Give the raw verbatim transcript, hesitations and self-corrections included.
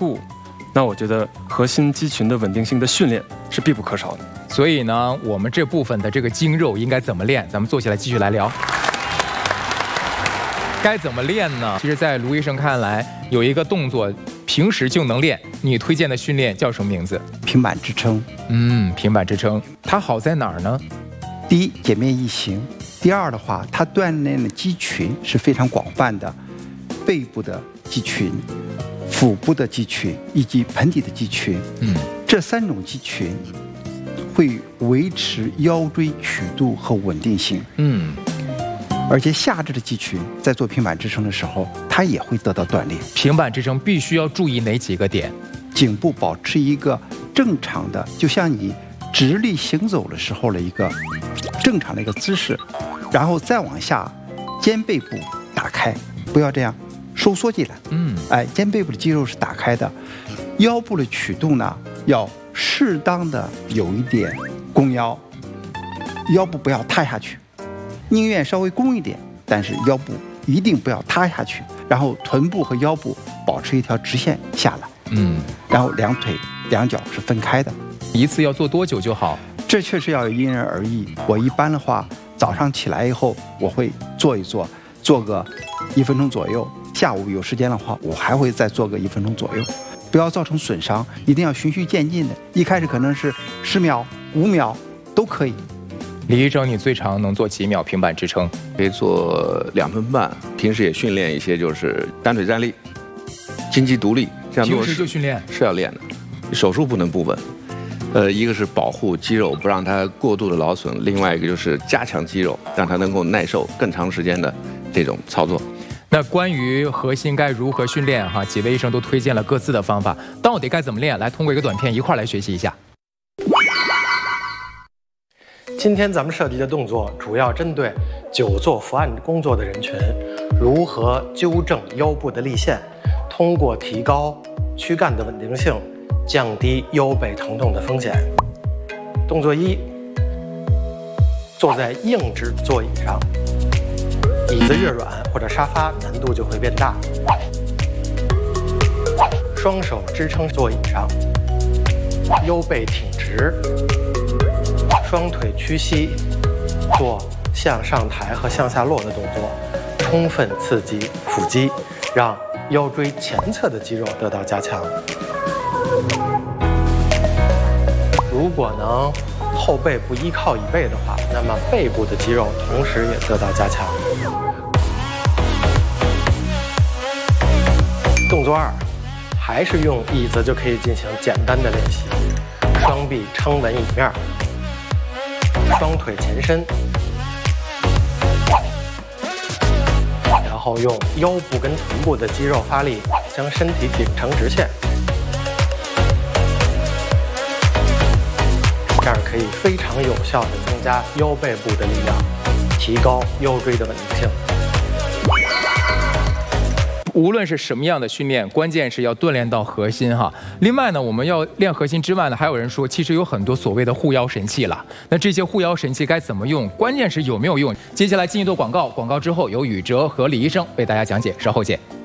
固，那我觉得核心肌群的稳定性的训练是必不可少的。 所以呢，我们这部分的这个筋肉应该怎么练？咱们坐起来继续来聊。该怎么练呢？其实，在卢医生看来，有一个动作平时就能练。你推荐的训练叫什么名字？ 平板支撑。 嗯，平板支撑，它好在哪儿呢？ 第一，简便易行；第二的话，它锻炼的肌群是非常广泛的，背部的肌群、腹部的肌群以及盆底的肌群。嗯，这三种肌群会维持腰椎曲度和稳定性。嗯。而且下肢的肌群在做平板支撑的时候，它也会得到锻炼。 平板支撑必须要注意哪几个点？ 颈部保持一个正常的，就像你直立行走的时候的一个正常的一个姿势，然后再往下，肩背部打开，不要这样收缩进来。嗯，哎，肩背部的肌肉是打开的，腰部的曲度呢要适当的有一点弓腰，腰部不要塌下去。宁愿稍微弓一点，但是腰部一定不要塌下去，然后臀部和腰部保持一条直线下来，嗯，然后两腿两脚是分开的。 一次要做多久就好？ 这确实要因人而异。我一般的话，早上起来以后我会做一做，做个一分钟左右。下午有时间的话，我还会再做个一分钟左右，不要造成损伤，一定要循序渐进的。一开始可能是十秒、五秒都可以。 李医生，你最长能做几秒平板支撑？ 可以做两分半。平时也训练一些，就是单腿站立、金鸡独立，这样平时就训练是要练的。手术不能不稳，呃，一个是保护肌肉不让它过度的劳损，另外一个就是加强肌肉，让它能够耐受更长时间的这种操作。 那关于核心该如何训练哈，几位医生都推荐了各自的方法，到底该怎么练？来，通过一个短片一块来学习一下。 今天咱们涉及的动作主要针对久坐伏案工作的人群，如何纠正腰部的立线，通过提高躯干的稳定性，降低腰背疼痛的风险。动作一，坐在硬质座椅上，椅子越软或者沙发难度就会变大。双手支撑座椅上，腰背挺直。双腿屈膝，做向上抬和向下落的动作，充分刺激腹肌，让腰椎前侧的肌肉得到加强。如果能后背不依靠椅背的话，那么背部的肌肉同时也得到加强。动作二，还是用椅子就可以进行简单的练习，双臂撑稳椅面。双腿前伸，然后用腰部跟臀部的肌肉发力，将身体顶成直线，这样可以非常有效地增加腰背部的力量，提高腰椎的稳定性。 无论是什么样的训练，关键是要锻炼到核心哈。另外呢，我们要练核心之外呢，还有人说，其实有很多所谓的护腰神器了。那这些护腰神器该怎么用？关键是有没有用？接下来进一段广告，广告之后由宇哲和李医生为大家讲解，稍后见。